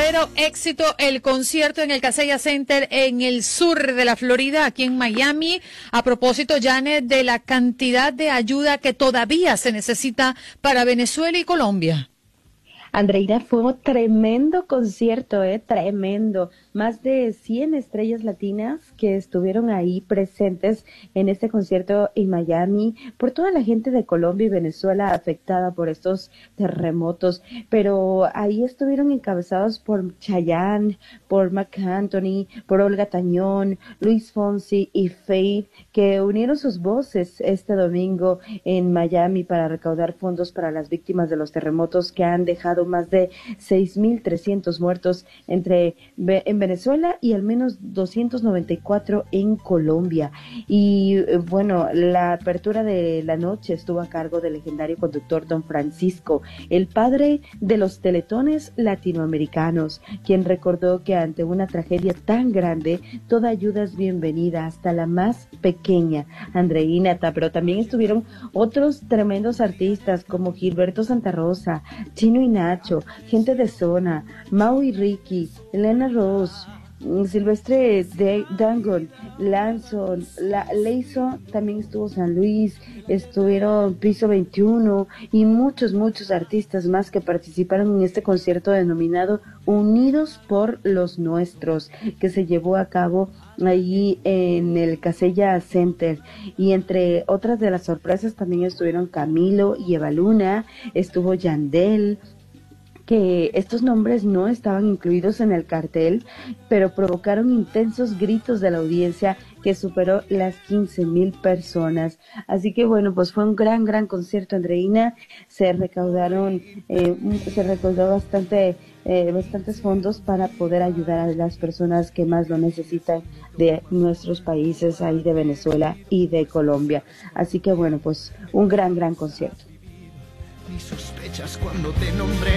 verdadero éxito el concierto en el Kaseya Center en el sur de la Florida, aquí en Miami. A propósito, Janet, de la cantidad de ayuda que todavía se necesita para Venezuela y Colombia. Andreina, fue un tremendo concierto, tremendo. Más de 100 estrellas latinas que estuvieron ahí presentes en este concierto en Miami, por toda la gente de Colombia y Venezuela afectada por estos terremotos. Pero ahí estuvieron encabezados por Chayanne, por Marc Anthony, por Olga Tañón, Luis Fonsi y Feid, que unieron sus voces este domingo en Miami para recaudar fondos para las víctimas de los terremotos que han dejado más de 6.300 muertos en Venezuela y al menos 294 en Colombia. Y bueno, la apertura de la noche estuvo a cargo del legendario conductor Don Francisco, el padre de los teletones latinoamericanos, quien recordó que ante una tragedia tan grande, toda ayuda es bienvenida, hasta la más pequeña. Andreina, pero también estuvieron otros tremendos artistas como Gilberto Santa Rosa, Chino y Nacho, gente de Zona, Mau y Ricky, Elena Rose, Silvestre Dangon, Lanson, Leiso, también estuvo San Luis, estuvieron Piso 21 y muchos artistas más que participaron en este concierto denominado Unidos por los Nuestros, que se llevó a cabo ahí en el Kaseya Center. Y entre otras de las sorpresas también estuvieron Camilo y Eva Luna, estuvo Yandel, que estos nombres no estaban incluidos en el cartel, pero provocaron intensos gritos de la audiencia que superó las 15,000 personas. Así que bueno, pues fue un gran concierto, Andreina. Se recaudó bastantes fondos para poder ayudar a las personas que más lo necesitan de nuestros países, ahí de Venezuela y de Colombia. Así que bueno, pues un gran concierto. Ni sospechas cuando te nombré.